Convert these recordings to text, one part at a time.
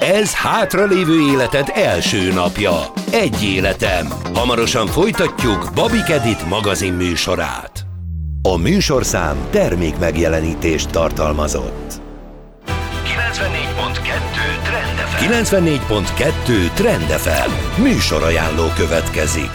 Ez hátralévő életed első napja. Egy életem. Hamarosan folytatjuk Babik Edit magazin műsorát. A műsorszám termékmegjelenítést tartalmazott. 94.2 Trend FM. Műsorajánló következik.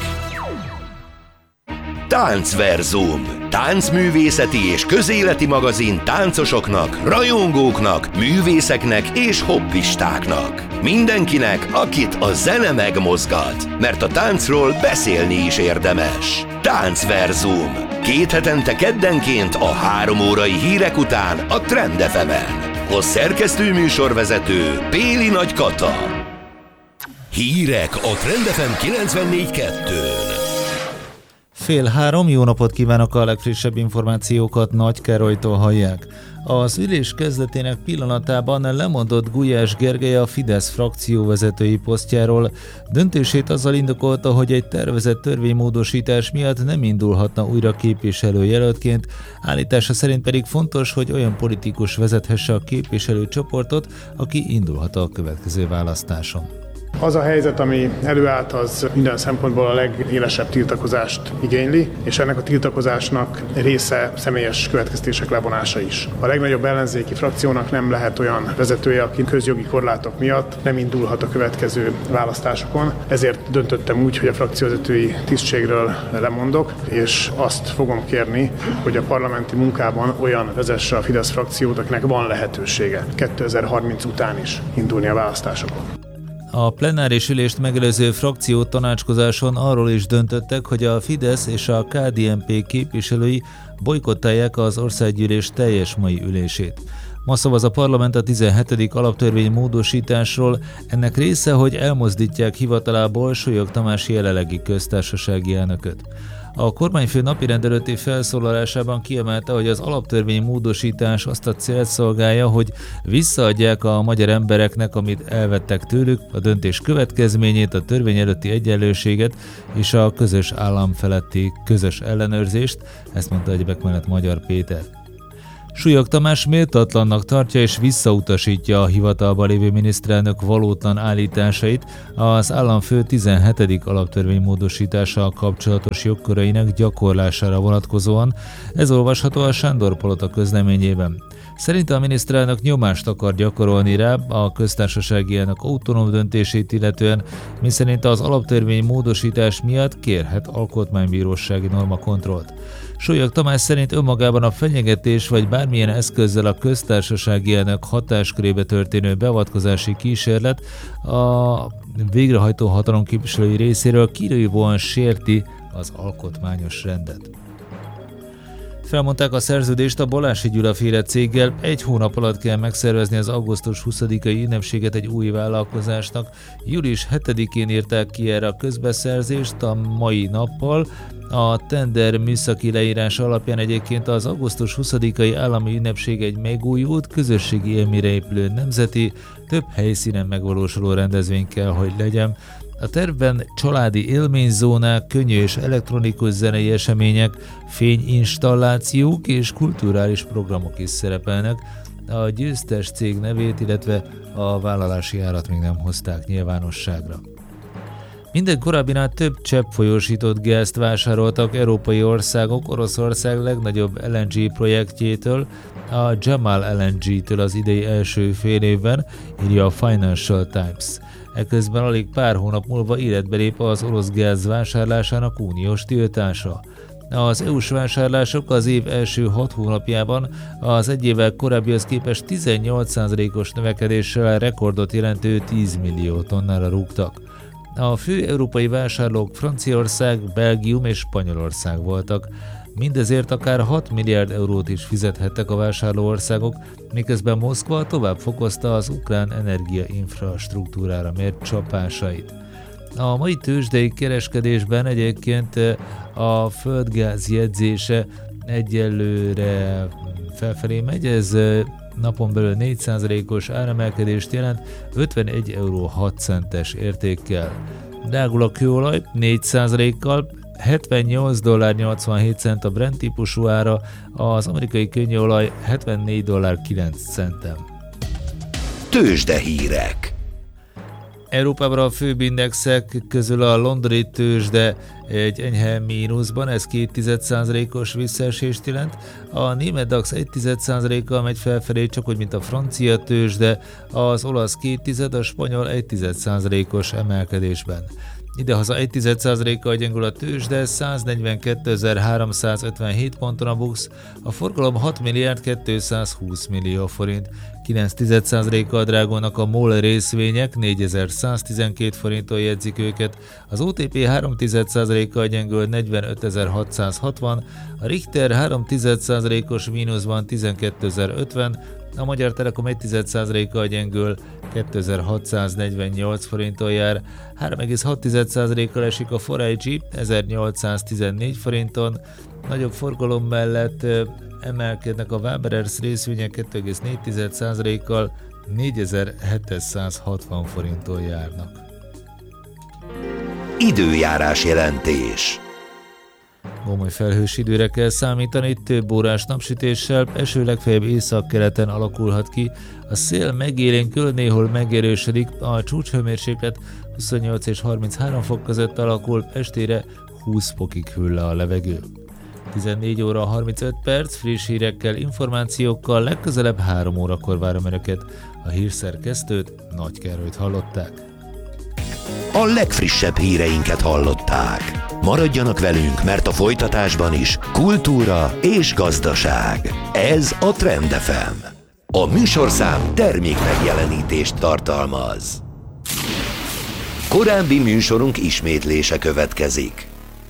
Táncverzum. Táncművészeti és közéleti magazin táncosoknak, rajongóknak, művészeknek és hobbistáknak. Mindenkinek, akit a zene megmozgat, mert a táncról beszélni is érdemes. Táncverzum. 2 hetente keddenként a 3 órai hírek után a Trend FM-en. A szerkesztő műsorvezető Péli Nagy Kata. Hírek a Trend FM 94.2-n. 2:30, jó napot kívánok, a legfrissebb információkat Nagy Károlytól hallják. Az ülés kezdetének pillanatában lemondott Gulyás Gergely a Fidesz frakcióvezetői posztjáról. Döntését azzal indokolta, hogy egy tervezett törvénymódosítás miatt nem indulhatna újra képviselőjelöltként, állítása szerint pedig fontos, hogy olyan politikus vezethesse a képviselőcsoportot, aki indulhat a következő választáson. Az a helyzet, ami előállt, az minden szempontból a legélesebb tiltakozást igényli, és ennek a tiltakozásnak része személyes következtések levonása is. A legnagyobb ellenzéki frakciónak nem lehet olyan vezetője, aki közjogi korlátok miatt nem indulhat a következő választásokon. Ezért döntöttem úgy, hogy a frakcióvezetői tisztségről lemondok, és azt fogom kérni, hogy a parlamenti munkában olyan vezesse a Fidesz frakciót, akinek van lehetősége 2030 után is indulni a választásokon. A plenáris ülést megelőző frakció tanácskozáson arról is döntöttek, hogy a Fidesz és a KDNP képviselői bojkottálják az országgyűlés teljes mai ülését. Ma szavaz a parlament a 17. alaptörvény módosításról, ennek része, hogy elmozdítják hivatalából Sólyog Tamás jelenlegi köztársasági elnököt. A kormányfő napirend előtti felszólalásában kiemelte, hogy az alaptörvény módosítás azt a célt szolgálja, hogy visszaadják a magyar embereknek, amit elvettek tőlük, a döntés következményét, a törvény előtti egyenlőséget és a közös állam feletti közös ellenőrzést, ezt mondta egyebek mellett Magyar Péter. Sólyog Tamás méltatlannak tartja és visszautasítja a hivatalban lévő miniszterelnök valótlan állításait az államfő 17. alaptörvény módosítással kapcsolatos jogköreinek gyakorlására vonatkozóan, ez olvasható a Sándor-palota közleményében. Szerinte a miniszterelnök nyomást akar gyakorolni rá a köztársasági elnök autonóm döntését illetően, miszerint az alaptörvény módosítás miatt kérhet alkotmánybírósági normakontrollt. Sólyog Tamás szerint önmagában a fenyegetés vagy bármilyen eszközzel a köztársasági elnök hatáskörébe történő beavatkozási kísérlet a végrehajtó hatalom képviselői részéről kirívóan sérti az alkotmányos rendet. Felmondták a szerződést a Balási Gyula féle céggel, 1 hónap alatt kell megszervezni az augusztus 20-ai ünnepséget egy új vállalkozásnak. Július 7-én írták ki erre a közbeszerzést, a mai nappal. A tender műszaki leírás alapján egyébként az augusztus 20-ai állami ünnepség egy megújult, közösségi élményre épülő nemzeti, több helyszínen megvalósuló rendezvény kell, hogy legyen. A tervben családi élményzónák, könnyű és elektronikus zenei események, fényinstallációk és kulturális programok is szerepelnek. A győztes cég nevét, illetve a vállalási árat még nem hozták nyilvánosságra. Minden korábbinál több cseppfolyósított gázt vásároltak európai országok Oroszország legnagyobb LNG projektjétől, a Jamal LNG-től az idei első fél évben, írja a Financial Times. Eközben alig pár hónap múlva életbe lép az orosz gáz vásárlásának uniós tiltása. Az EU-s vásárlások az év első 6 hónapjában az egy évvel korábbihoz képest 18%-os növekedéssel rekordot jelentő 10 millió tonnára rúgtak. A fő európai vásárlók Franciaország, Belgium és Spanyolország voltak. Mindezért akár 6 milliárd eurót is fizethettek a vásárló országok, miközben Moszkva tovább fokozta az ukrán energiainfrastruktúrára mért csapásait. A mai tőzsdei kereskedésben egyébként a földgáz jegyzése egyelőre felfelé megy, ez napon belül 4%-os áremelkedést jelent 51,06 euró értékkel. Drágul a kőolaj 4%-kal, $78,87 a Brent típusú ára, az amerikai könnyűolaj $74,09. Tőzsdehírek. Európában a főbb indexek közül a londoni tőzsde egy enyhe mínuszban, ez 0,2%-os visszaesést jelent. A német DAX 1,1%-kal megy felfelé, csak úgy, mint a francia tőzsde, az olasz 0,2%, a spanyol 1,1%-os emelkedésben. Idehaza 1,1%-kal gyengül a tőzsde, 142.357 ponton a BUX, a forgalom 6 milliárd 220 millió forint, 9,1%-kal drágulnak a MOL részvények, 4112 forinton jegyzik őket, az OTP 3,1%-kal gyengül 45.660, a Richter 3,1%-os mínuszban 12.050, a Magyar Telekom 1,1%-kal gyengül 2648 forinton jár, 3,6%-kal esik a 4iG 1814 forinton, nagyobb forgalom mellett emelkednek a Waberers részvények 2,4%-kal 4760 forinton járnak. Időjárás jelentés. Gomoly felhős időre kell számítani, több órás napsütéssel, eső legfeljebb északkeleten alakulhat ki, a szél megélénkül, néhol megerősödik, a csúcshőmérséklet 28 és 33 fok között alakul, estére 20 fokig hűl le a levegő. 14 óra 35 perc, friss hírekkel, információkkal, legközelebb 3 órakor várom Önöket. A hírszerkesztőt, Nagy Károlyt hallották. A legfrissebb híreinket hallották. Maradjanak velünk, mert a folytatásban is kultúra és gazdaság. Ez a Trend FM. A műsorszám termék megjelenítést tartalmaz. Korábbi műsorunk ismétlése következik.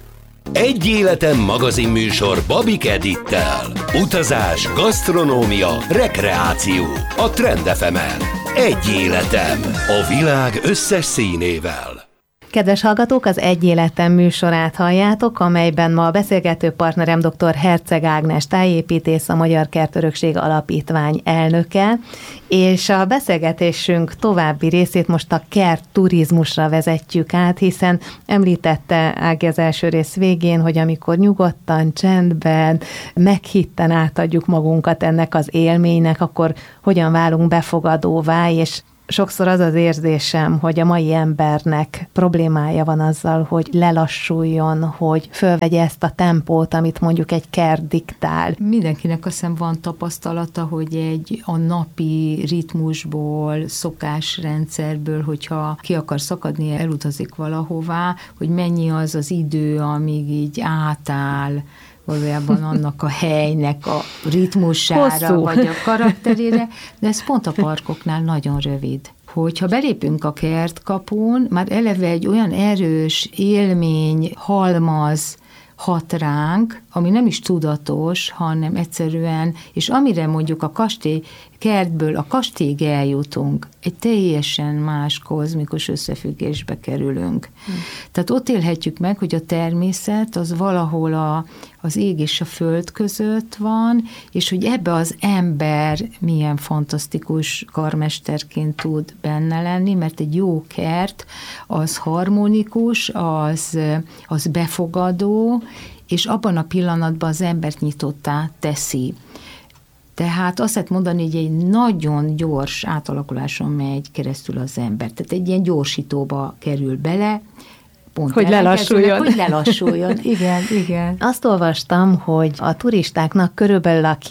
Egy életem magazinműsor Babik Edittel. Utazás, gasztronómia, rekreáció. A Trend FM-en. Egy életem. A világ összes színével. Kedves hallgatók, az Egy életem műsorát halljátok, amelyben ma a beszélgető partnerem dr. Herceg Ágnes tájépítész, a Magyar Kertörökség Alapítvány elnöke, és a beszélgetésünk további részét most a kertturizmusra vezetjük át, hiszen említette Ági az első rész végén, hogy amikor nyugodtan, csendben, meghitten átadjuk magunkat ennek az élménynek, akkor hogyan válunk befogadóvá, és sokszor az az érzésem, hogy a mai embernek problémája van azzal, hogy lelassuljon, hogy fölvegye ezt a tempót, amit mondjuk egy kert diktál. Mindenkinek azt hiszem van tapasztalata, hogy a napi ritmusból, szokásrendszerből, hogyha ki akar szakadni, elutazik valahová, hogy mennyi az az idő, amíg így átáll valójában annak a helynek a ritmusára, hosszú, vagy a karakterére, de ez pont a parkoknál nagyon rövid. Hogyha belépünk a kertkapun, már eleve egy olyan erős élmény, halmaz hat ránk, ami nem is tudatos, hanem egyszerűen, és amire mondjuk a kastély kertből a kastélyig eljutunk, egy teljesen más kozmikus összefüggésbe kerülünk. Tehát ott élhetjük meg, hogy a természet az valahol az ég és a föld között van, és hogy ebbe az ember milyen fantasztikus karmesterként tud benne lenni, mert egy jó kert az harmonikus, az befogadó, és abban a pillanatban az embert nyitottá teszi. Tehát azt lehet mondani, hogy egy nagyon gyors átalakuláson megy keresztül az ember. Tehát egy ilyen gyorsítóba kerül bele, pont hogy lelassuljon. Hogy lelassuljon, igen. Azt olvastam, hogy a turistáknak körülbelül a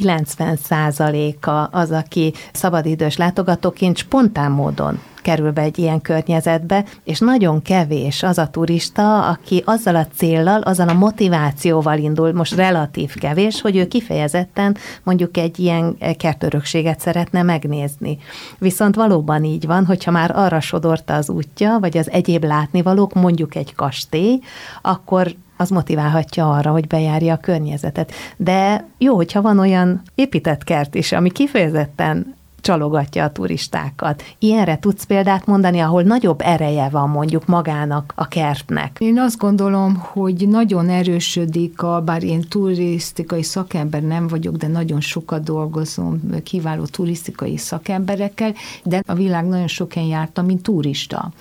90%-a az, aki szabadidős látogatóként spontán módon kerül be egy ilyen környezetbe, és nagyon kevés az a turista, aki azzal a céllal, azzal a motivációval indul, most relatív kevés, hogy ő kifejezetten mondjuk egy ilyen kertörökséget szeretne megnézni. Viszont valóban így van, hogyha már arra sodorta az útja, vagy az egyéb látnivalók, mondjuk egy kastély, akkor az motiválhatja arra, hogy bejárja a környezetet. De jó, hogyha van olyan épített kert is, ami kifejezetten csalogatja a turistákat. Ilyenre tudsz példát mondani, ahol nagyobb ereje van mondjuk magának a kertnek? Én azt gondolom, hogy nagyon erősödik, bár én turisztikai szakember nem vagyok, de nagyon sokat dolgozom kiváló turisztikai szakemberekkel, de a világ nagyon sok helyen jártam, mint turista.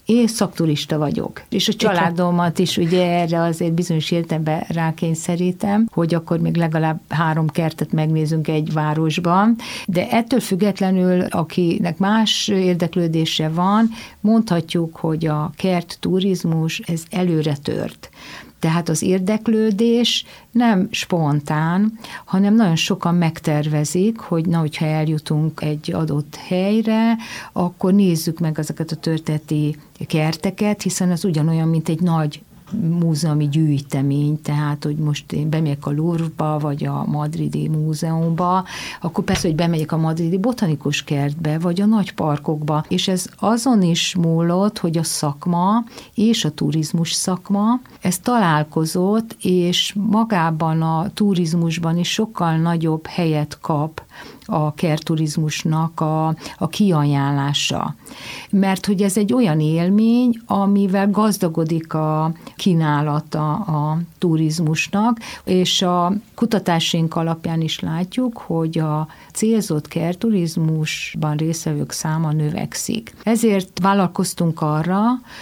Én szakturista vagyok, és a családomat is ugye erre azért bizonyos értelemben rákényszerítem, hogy akkor még legalább 3 kertet megnézünk egy városban, de ettől függetlenül, akinek más érdeklődése van, mondhatjuk, hogy a kertturizmus ez előre tört. Tehát az érdeklődés nem spontán, hanem nagyon sokan megtervezik, hogy na, hogyha eljutunk egy adott helyre, akkor nézzük meg ezeket a történeti kerteket, hiszen az ugyanolyan, mint egy nagy múzeumi gyűjtemény, tehát, hogy most én bemegyek a Louvre-ba, vagy a Madridi Múzeumba, akkor persze, hogy bemegyek a Madridi Botanikus Kertbe, vagy a nagy parkokba, és ez azon is múlott, hogy a szakma és a turizmus szakma, ez találkozott, és magában a turizmusban is sokkal nagyobb helyet kap a kertturizmusnak a kiajánlása. Mert hogy ez egy olyan élmény, amivel gazdagodik a kínálata a turizmusnak, és a kutatásaink alapján is látjuk, hogy a célzott kertturizmusban résztvevők száma növekszik. Ezért vállalkoztunk arra,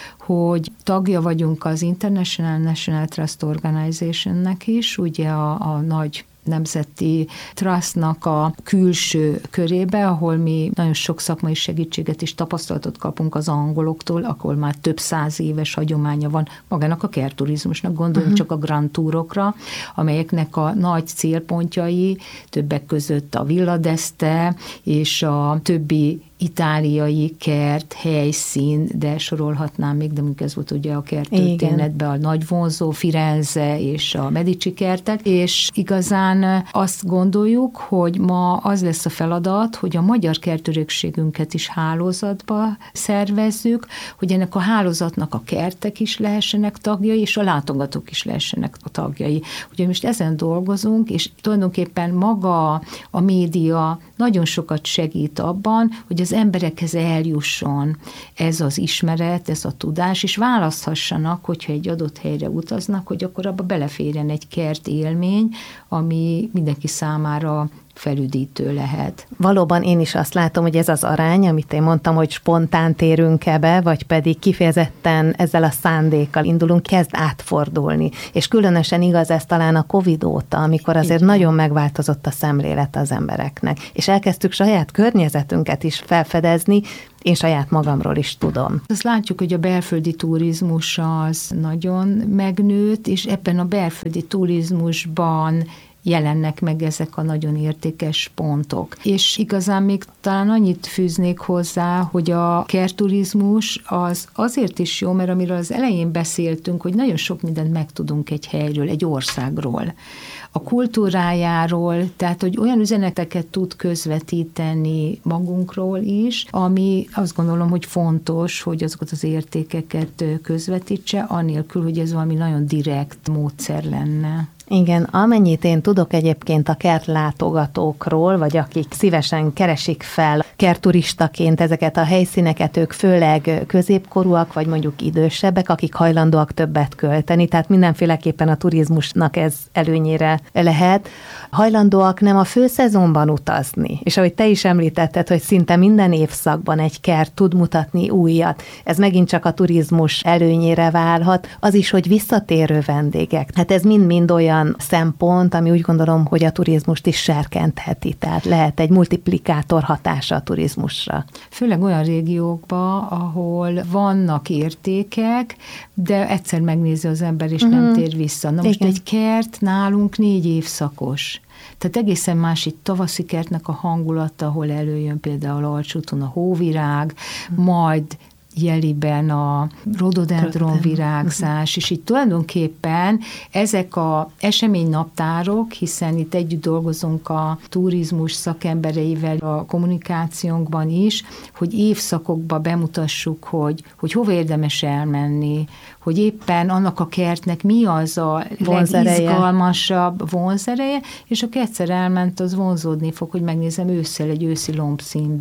hogy tagja vagyunk az International National Trust Organizationnek is, ugye a nagy nemzeti trustnak a külső körébe, ahol mi nagyon sok szakmai segítséget és tapasztalatot kapunk az angoloktól, ahol már több 100 éves hagyománya van magának a kertturizmusnak. Gondoljunk csak a Grand Tourokra, amelyeknek a nagy célpontjai többek között a Villa d'Este és a többi itáliai kert, helyszín, de sorolhatnám még, de ez volt ugye a kerttörténetben a nagy vonzó, Firenze és a Medici kertek, és igazán azt gondoljuk, hogy ma az lesz a feladat, hogy a magyar kertörökségünket is hálózatba szervezzük, hogy ennek a hálózatnak a kertek is lehessenek tagjai, és a látogatók is lehessenek a tagjai. Ugye most ezen dolgozunk, és tulajdonképpen maga a média nagyon sokat segít abban, hogy az emberekhez eljusson ez az ismeret, ez a tudás, és választhassanak, hogyha egy adott helyre utaznak, hogy akkor abba beleférjen egy kert élmény, ami mindenki számára felüdítő lehet. Valóban én is azt látom, hogy ez az arány, amit én mondtam, hogy spontán térünk be, vagy pedig kifejezetten ezzel a szándékkal indulunk, kezd átfordulni. És különösen igaz ez talán a Covid óta, amikor azért nagyon megváltozott a szemlélet az embereknek. És elkezdtük saját környezetünket is felfedezni, én saját magamról is tudom. Azt látjuk, hogy a belföldi turizmus az nagyon megnőtt, és ebben a belföldi turizmusban jelennek meg ezek a nagyon értékes pontok. És igazán még talán annyit fűznék hozzá, hogy a kertturizmus az azért is jó, mert amiről az elején beszéltünk, hogy nagyon sok mindent megtudunk egy helyről, egy országról, a kultúrájáról, tehát hogy olyan üzeneteket tud közvetíteni magunkról is, ami azt gondolom, hogy fontos, hogy azokat az értékeket közvetítse, anélkül, hogy ez valami nagyon direkt módszer lenne. Igen, amennyit én tudok egyébként a kertlátogatókról, vagy akik szívesen keresik fel kertturistaként ezeket a helyszíneket, ők főleg középkorúak, vagy mondjuk idősebbek, akik hajlandóak többet költeni, tehát mindenféleképpen a turizmusnak ez előnyére lehet. Hajlandóak nem a főszezonban utazni, és ahogy te is említetted, hogy szinte minden évszakban egy kert tud mutatni újat, ez megint csak a turizmus előnyére válhat, az is, hogy visszatérő vendégek. Hát ez mind-mind olyan szempont, ami úgy gondolom, hogy a turizmust is serkentheti, tehát lehet egy multiplikátor hatása a turizmusra. Főleg olyan régiókban, ahol vannak értékek, de egyszer megnézi az ember, és nem tér vissza. Na most egy kert nálunk 4 évszakos. Tehát egészen más itt tavaszi kertnek a hangulata, ahol előjön például Alcsúton a hóvirág, majd Jeliben a rododendron virágzás, és itt tulajdonképpen ezek az eseménynaptárok, hiszen itt együtt dolgozunk a turizmus szakembereivel a kommunikációnkban is, hogy évszakokba bemutassuk, hogy hova érdemes elmenni, hogy éppen annak a kertnek mi az a legizgalmasabb vonzereje, és aki egyszer elment, az vonzódni fog, hogy megnézem ősszel egy őszi lombszínben.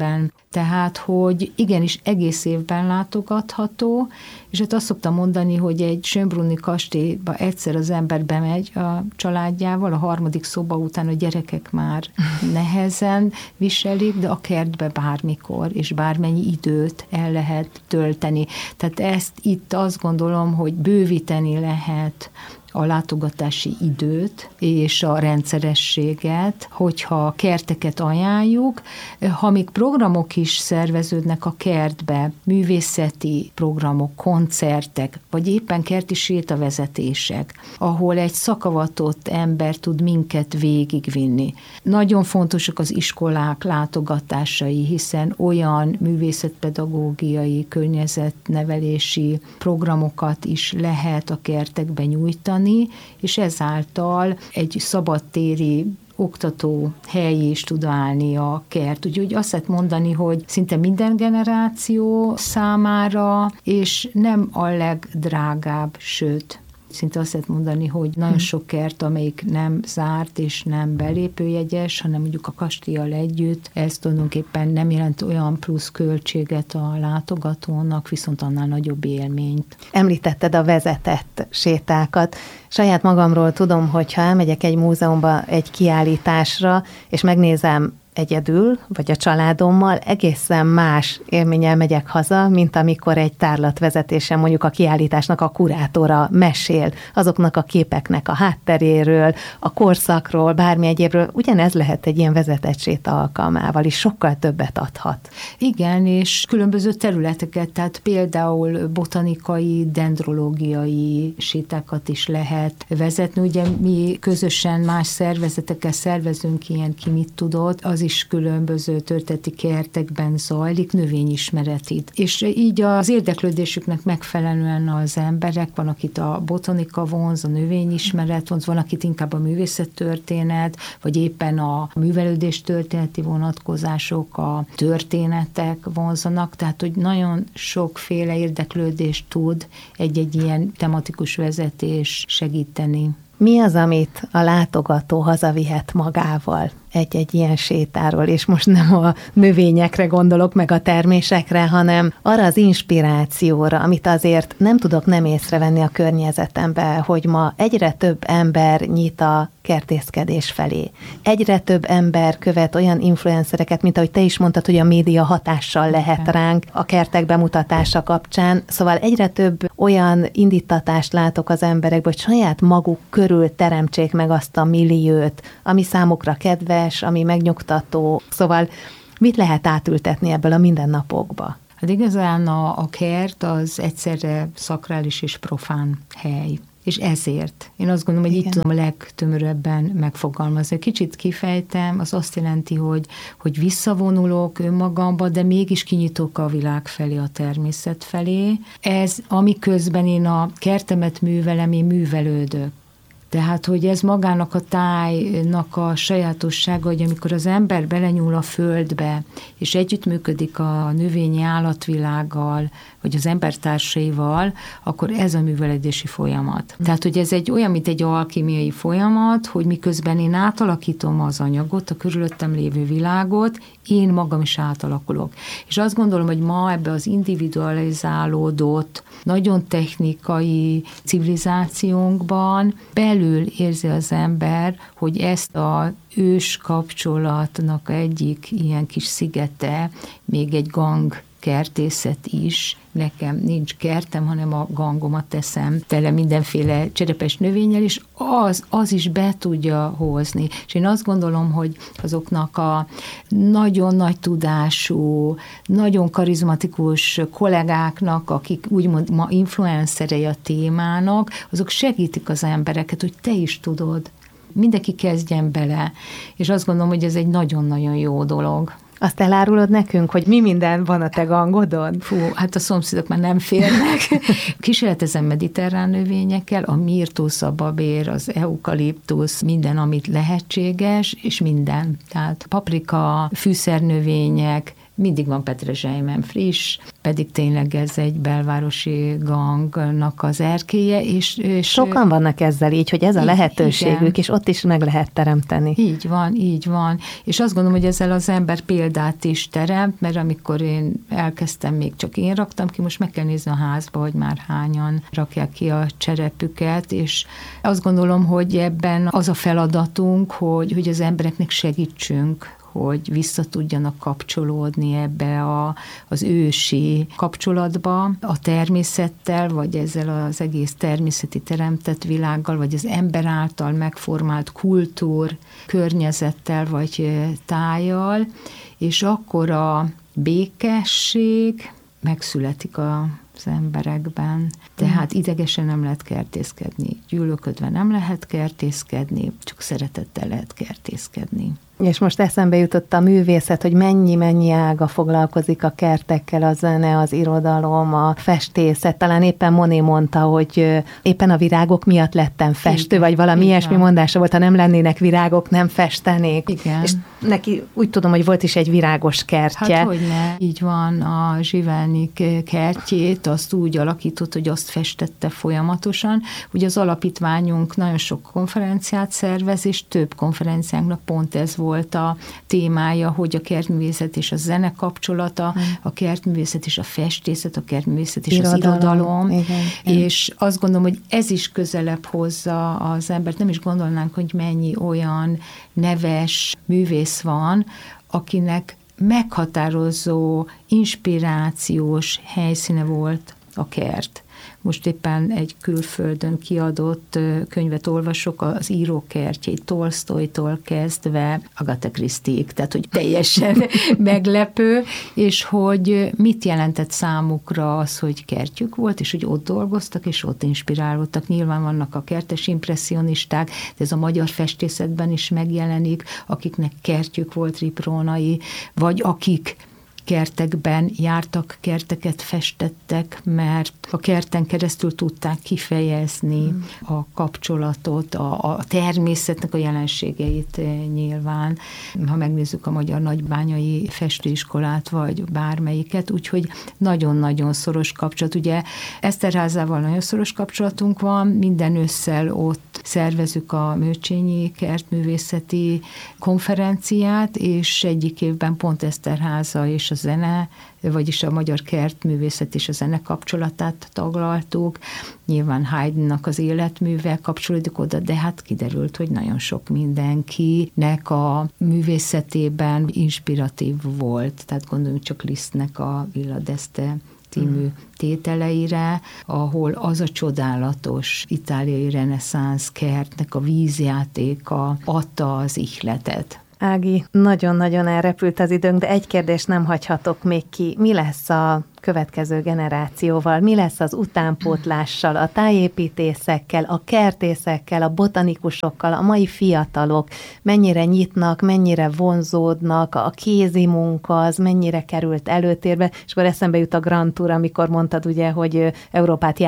Tehát, hogy igenis egész évben látogatható, és hát azt szoktam mondani, hogy egy Schönbrunni kastélyba egyszer az ember bemegy a családjával, a 3. szoba után a gyerekek már nehezen viselik, de a kertbe bármikor, és bármennyi időt el lehet tölteni. Tehát ezt itt azt gondolom, hogy bővíteni lehet a látogatási időt és a rendszerességet, hogyha kerteket ajánljuk. Ha még programok is szerveződnek a kertbe, művészeti programok, koncertek, vagy éppen kerti sétavezetések, ahol egy szakavatott ember tud minket végigvinni. Nagyon fontosak az iskolák látogatásai, hiszen olyan művészetpedagógiai, környezetnevelési programokat is lehet a kertekben nyújtani, és ezáltal egy szabadtéri oktató hely is tud állni a kert. Úgyhogy azt lehet mondani, hogy szinte minden generáció számára, és nem a legdrágább, sőt, szinte azt lehet mondani, hogy nagyon sok kert, amelyik nem zárt és nem belépőjegyes, hanem mondjuk a kastélyal együtt, ez tulajdonképpen nem jelent olyan plusz költséget a látogatónak, viszont annál nagyobb élményt. Említetted a vezetett sétákat. Saját magamról tudom, hogy ha elmegyek egy múzeumba egy kiállításra, és megnézem egyedül, vagy a családommal, egészen más élménnyel megyek haza, mint amikor egy tárlatvezetésen mondjuk a kiállításnak a kurátora mesél azoknak a képeknek a hátteréről, a korszakról, bármi egyébről. Ugyanez lehet egy ilyen vezetett séta alkalmával is, sokkal többet adhat. Igen, és különböző területeket, tehát például botanikai, dendrológiai sétákat is lehet vezetni. Ugye mi közösen más szervezetekkel szervezünk ilyen, ki mit tudott, az is különböző történeti kertekben zajlik, növényismeretít. És így az érdeklődésüknek megfelelően az emberek, van, akit a botanika vonz, a növényismeret vonz, van, akit inkább a művészettörténet, vagy éppen a művelődés történeti vonatkozások, a történetek vonzanak, tehát hogy nagyon sokféle érdeklődést tud egy ilyen tematikus vezetés segíteni. Mi az, amit a látogató hazavihet magával egy ilyen sétáról, és most nem a növényekre gondolok, meg a termésekre, hanem arra az inspirációra, amit azért nem tudok nem észrevenni a környezetembe, hogy ma egyre több ember nyit a kertészkedés felé. Egyre több ember követ olyan influencereket, mint ahogy te is mondtad, hogy a média hatással lehet ránk a kertek bemutatása kapcsán. Szóval egyre több olyan indítatást látok az emberekből, hogy saját maguk körül teremtsék meg azt a milliót, ami számukra kedves, ami megnyugtató. Szóval mit lehet átültetni ebből a mindennapokba? Hát igazán a kert az egyszerre szakrális és profán hely. És ezért. Én azt gondolom, hogy így tudom a legtömörebben megfogalmazni. Kicsit kifejtem, az azt jelenti, hogy visszavonulok önmagamba, de mégis kinyitok a világ felé, a természet felé. Ez, amiközben én a kertemet művelem, én művelődök. Tehát, hogy ez magának a tájnak a sajátossága, hogy amikor az ember belenyúl a földbe, és együttműködik a növényi állatvilággal, vagy az embertársaival, akkor ez a művelődési folyamat. Tehát, hogy ez olyan, mint egy alkimiai folyamat, hogy miközben én átalakítom az anyagot, a körülöttem lévő világot, én magam is átalakulok. És azt gondolom, hogy ma ebbe az individualizálódott, nagyon technikai civilizációnkban belül érzi az ember, hogy ezt a ős kapcsolatnak egyik ilyen kis szigete, még egy gang kertészet is. Nekem nincs kertem, hanem a gangomat teszem tele mindenféle cserepes növényel, és az is be tudja hozni. És én azt gondolom, hogy azoknak a nagyon nagy tudású, nagyon karizmatikus kollégáknak, akik úgymond ma influencerei a témának, azok segítik az embereket, hogy te is tudod. Mindenki kezdjen bele. És azt gondolom, hogy ez egy nagyon-nagyon jó dolog. Azt elárulod nekünk, hogy mi minden van a te gangodon? Fú, hát a szomszédok már nem férnek. Kísérletezem mediterrán növényekkel, a mirtusz, a babér, az eukaliptusz, minden, amit lehetséges, és minden. Tehát paprika, fűszernövények, mindig van petrezselymen friss, pedig tényleg ez egy belvárosi gangnak az erkélye. És sokan vannak ezzel így, hogy ez a lehetőségük, igen. És ott is meg lehet teremteni. Így van. És azt gondolom, hogy ezzel az ember példát is teremt, mert amikor én elkezdtem, még csak én raktam ki, most meg kell nézni a házba, hogy már hányan rakják ki a cserepüket, és azt gondolom, hogy ebben az a feladatunk, hogy az embereknek segítsünk, hogy vissza tudjanak kapcsolódni ebbe az ősi kapcsolatba a természettel, vagy ezzel az egész természeti teremtett világgal, vagy az ember által megformált kultúr, környezettel, vagy tájjal, és akkor a békesség megszületik az emberekben. Tehát idegesen nem lehet kertészkedni, gyűlölködve nem lehet kertészkedni, csak szeretettel lehet kertészkedni. És most eszembe jutott a művészet, hogy mennyi ága foglalkozik a kertekkel, a zene, az irodalom, a festészet. Talán éppen Monet mondta, hogy éppen a virágok miatt lettem festő, vagy valami ilyesmi mondása volt, ha nem lennének virágok, nem festenék. Igen. És neki úgy tudom, hogy volt is egy virágos kertje. Hát hogyne. Így van, a Giverny kertjét azt úgy alakított, hogy azt festette folyamatosan. Ugye az alapítványunk nagyon sok konferenciát szervez, és több konferenciánknak pont ez volt a témája, hogy a kertművészet és a zene kapcsolata, a kertművészet és a festészet, a kertművészet és az irodalom. Igen. És azt gondolom, hogy ez is közelebb hozza az embert. Nem is gondolnánk, hogy mennyi olyan neves művész van, akinek meghatározó, inspirációs helyszíne volt a kert. Most éppen egy külföldön kiadott könyvet olvasok, az írók kertjét, Tolsztojtól kezdve Agatha Christie-ig, tehát hogy teljesen meglepő, és hogy mit jelentett számukra az, hogy kertjük volt, és hogy ott dolgoztak, és ott inspirálódtak. Nyilván vannak a kertes impresszionisták, de ez a magyar festészetben is megjelenik, akiknek kertjük volt, Riprónai, vagy akik kertekben jártak, kerteket festettek, mert a kerten keresztül tudták kifejezni a kapcsolatot, a természetnek a jelenségeit nyilván. Ha megnézzük a Magyar Nagybányai Festőiskolát, vagy bármelyiket, úgyhogy nagyon-nagyon szoros kapcsolat. Ugye Eszterházával nagyon szoros kapcsolatunk van, minden ősszel ott szervezzük a Mőcsényi Kertművészeti Konferenciát, és egyik évben pont Eszterháza és a zene, vagyis a magyar kertművészet és a zene kapcsolatát taglaltuk. Nyilván Haydnnak az életművel kapcsolódik oda, de hát kiderült, hogy nagyon sok mindenkinek a művészetében inspiratív volt. Tehát gondoljunk csak Lisztnek a Villa d'Este című tételeire, ahol az a csodálatos itáliai reneszánsz kertnek a vízjátéka adta az ihletet. Ági, nagyon-nagyon elrepült az időnk, de egy kérdést nem hagyhatok még ki. Mi lesz a következő generációval, mi lesz az utánpótlással, a tájépítészekkel, a kertészekkel, a botanikusokkal, a mai fiatalok mennyire nyitnak, mennyire vonzódnak, a kézi munka az mennyire került előtérbe, és akkor eszembe jut a Grand Tour, amikor mondtad ugye, hogy Európát